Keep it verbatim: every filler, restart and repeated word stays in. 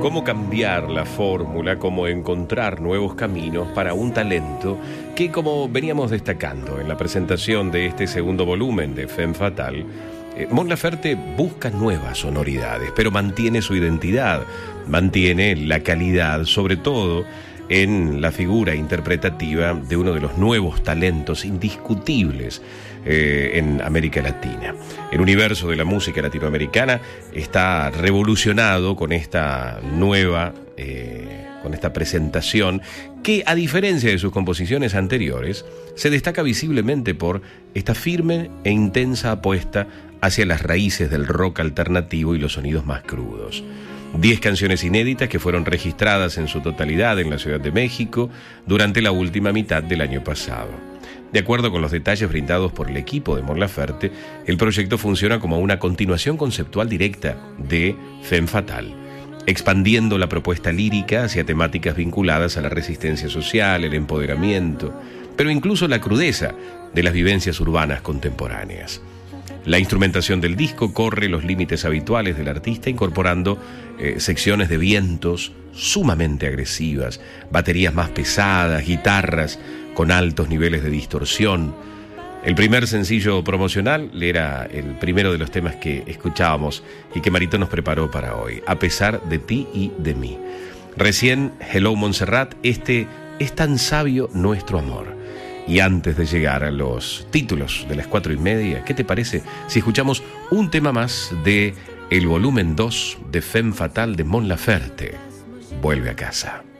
cómo cambiar la fórmula, cómo encontrar nuevos caminos para un talento que, como veníamos destacando en la presentación de este segundo volumen de Femme Fatale, eh, Mon Laferte busca nuevas sonoridades, pero mantiene su identidad, mantiene la calidad, sobre todo en la figura interpretativa de uno de los nuevos talentos indiscutibles eh, en América Latina. El universo de la música latinoamericana está revolucionado con esta nueva, eh, con esta presentación que, a diferencia de sus composiciones anteriores, se destaca visiblemente por esta firme e intensa apuesta hacia las raíces del rock alternativo y los sonidos más crudos. Diez canciones inéditas que fueron registradas en su totalidad en la Ciudad de México durante la última mitad del año pasado. De acuerdo con los detalles brindados por el equipo de Mon Laferte, el proyecto funciona como una continuación conceptual directa de Femme Fatale, expandiendo la propuesta lírica hacia temáticas vinculadas a la resistencia social, el empoderamiento, pero incluso la crudeza de las vivencias urbanas contemporáneas. La instrumentación del disco corre los límites habituales del artista, incorporando eh, secciones de vientos sumamente agresivas, baterías más pesadas, guitarras con altos niveles de distorsión. El primer sencillo promocional era el primero de los temas que escuchábamos y que Marito nos preparó para hoy, A pesar de ti y de mí. Recién, Hello Montserrat, este Es tan sabio nuestro amor. Y antes de llegar a los títulos de las cuatro y media, ¿qué te parece si escuchamos un tema más de el volumen dos de Femme Fatale de Mon Laferte? Vuelve a casa.